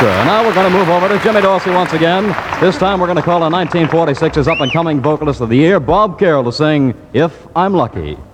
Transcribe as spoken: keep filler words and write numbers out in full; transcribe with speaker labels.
Speaker 1: Now we're going to move over to Jimmy Dorsey once again. This time we're going to call on nineteen forty-six's up-and-coming vocalist of the year, Bob Carroll, to sing If I'm Lucky.